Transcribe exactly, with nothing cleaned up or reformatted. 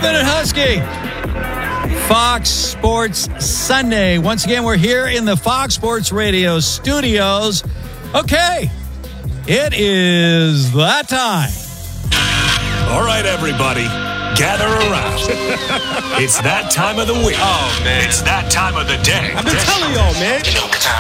Galvin and Husky. Fox Sports Sunday. Once again, we're here in the Fox Sports Radio studios. Okay, it is that time. All right, everybody, gather around. It's that time of the week. Oh, man. It's that time of the day. I've been telling y'all, man. You know what time